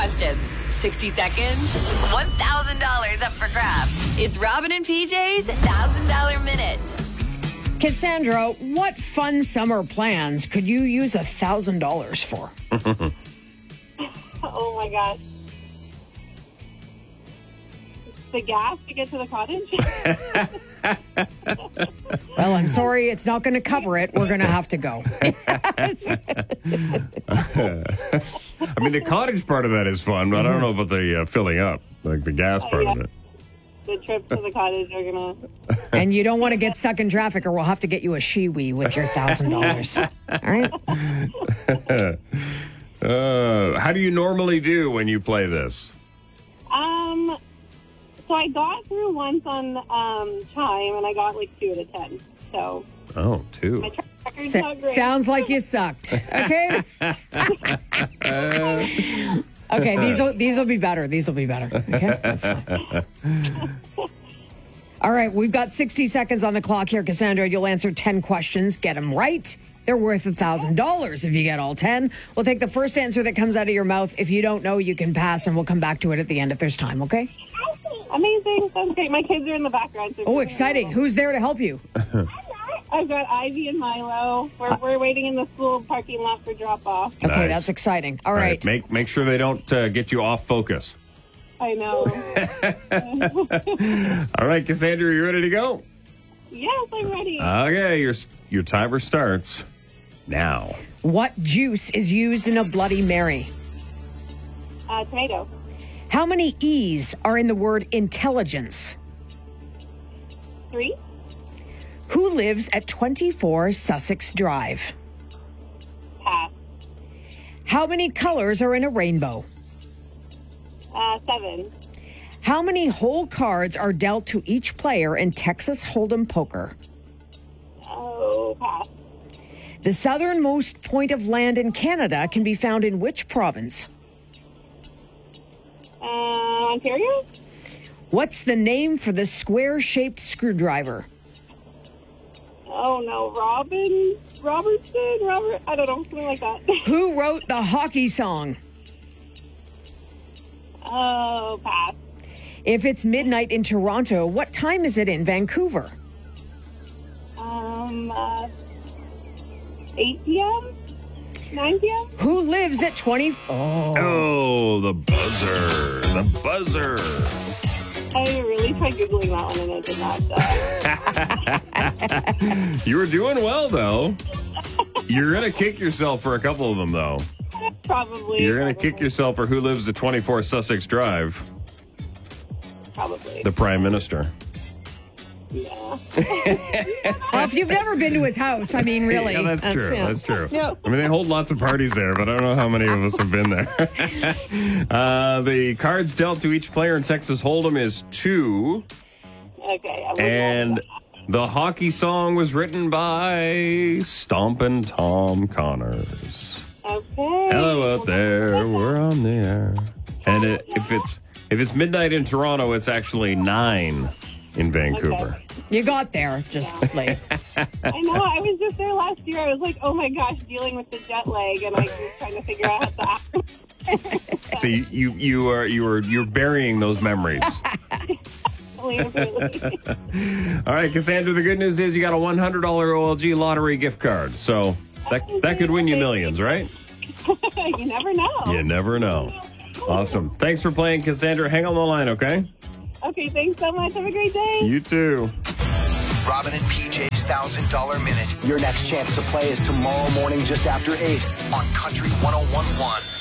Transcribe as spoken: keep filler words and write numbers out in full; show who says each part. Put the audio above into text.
Speaker 1: questions, sixty seconds, one thousand dollars up for grabs. It's Robin and P J's one thousand dollars Minute.
Speaker 2: Cassandra, what fun summer plans could you use one thousand dollars for?
Speaker 3: Oh, my gosh. The gas to get to the cottage?
Speaker 2: Well, I'm sorry, it's not going to cover it. We're going to have to go.
Speaker 4: I mean, the cottage part of that is fun, but I don't know about the uh, filling up, like the gas
Speaker 3: Oh,
Speaker 4: part
Speaker 3: yeah.
Speaker 4: of it.
Speaker 3: The trip to the cottage are going to...
Speaker 2: And you don't want to get stuck in traffic or we'll have to get you a Shiwi with your one thousand dollars. All right?
Speaker 4: Uh, how do you normally do when you play this?
Speaker 3: Um, so I got through once on um, Chime, and I got like two out of ten. So
Speaker 4: Oh, two.
Speaker 3: my track record's
Speaker 2: Sa-
Speaker 3: not great.
Speaker 2: sounds like you sucked. Okay? Okay, these will these will be better. These will be better. Okay? That's fine. All right, we've got sixty seconds on the clock here, Cassandra. You'll answer ten questions. Get them right. They're worth one thousand dollars if you get all ten. We'll take the first answer that comes out of your mouth. If you don't know, you can pass, and we'll come back to it at the end if there's time, okay?
Speaker 3: Amazing. Sounds great. My kids are in the background. So
Speaker 2: Oh,
Speaker 3: we're
Speaker 2: exciting.
Speaker 3: gonna-
Speaker 2: Who's there to help you?
Speaker 3: I've got Ivy and Milo. We're, we're waiting in the school parking lot for drop-off.
Speaker 2: Okay,
Speaker 4: Nice.
Speaker 2: that's exciting. All
Speaker 4: All
Speaker 2: right.
Speaker 4: right, make make sure they don't uh, get you off focus.
Speaker 3: I know.
Speaker 4: All right, Cassandra, you ready to go?
Speaker 3: Yes, I'm ready.
Speaker 4: Okay, your your timer starts now.
Speaker 2: What juice is used in a Bloody Mary?
Speaker 3: Uh, tomato.
Speaker 2: How many E's are in the word intelligence?
Speaker 3: Three.
Speaker 2: Who lives at twenty-four Sussex Drive?
Speaker 3: Pass.
Speaker 2: How many colors are in a rainbow?
Speaker 3: Uh, seven.
Speaker 2: How many hole cards are dealt to each player in Texas Hold'em poker?
Speaker 3: Oh, pass.
Speaker 2: The southernmost point of land in Canada can be found in which province?
Speaker 3: Uh, Ontario?
Speaker 2: What's the name for the square-shaped screwdriver?
Speaker 3: Oh, no. Robin? Robertson? Robert? I don't know. Something like that.
Speaker 2: Who wrote the hockey song?
Speaker 3: Oh, pass.
Speaker 2: If it's midnight in Toronto, what time is it in Vancouver?
Speaker 3: Um, uh, eight p.m.? nine p.m.?
Speaker 2: Who lives at twenty? Oh.
Speaker 4: Oh, the buzzer, the buzzer.
Speaker 3: I really tried Googling that one and it did not. Uh,
Speaker 4: You were doing well, though. You're going to kick yourself for a couple of them, though.
Speaker 3: probably.
Speaker 4: You're going to
Speaker 3: probably,
Speaker 4: kick yourself for who lives at twenty-four Sussex Drive,
Speaker 3: Probably.
Speaker 4: the Prime Minister.
Speaker 3: Yeah.
Speaker 2: Well, if you've never been to his house, I mean, really.
Speaker 4: Yeah, that's, true.
Speaker 2: yeah.
Speaker 4: That's true.
Speaker 2: Yeah.
Speaker 4: I mean, they hold lots of parties there, but I don't know how many of us have been there. uh, the cards dealt to each player in Texas Hold'em is two,
Speaker 3: Okay. I will
Speaker 4: and
Speaker 3: not-
Speaker 4: the hockey song was written by Stompin' Tom Connors.
Speaker 3: Okay.
Speaker 4: Hello out there, we're on the air. And it, if it's if it's midnight in Toronto, it's actually nine in Vancouver.
Speaker 2: You got there just late.
Speaker 3: I know. I was just there last year. I was like, oh my gosh, dealing with the jet lag, and I was trying to figure out how to act.
Speaker 4: So you you, you are you are you're burying those memories.
Speaker 3: Really.
Speaker 4: All right, Cassandra, the good news is you got a one hundred dollars O L G lottery gift card. So that that could win you millions, right?
Speaker 3: You never know.
Speaker 4: You never know. Awesome. Thanks for playing, Cassandra. Hang on the line, okay?
Speaker 3: Okay, thanks so much. Have a great day.
Speaker 4: You too.
Speaker 5: Robin and P J's one thousand dollars Minute. Your next chance to play is tomorrow morning just after eight on Country one oh one point one.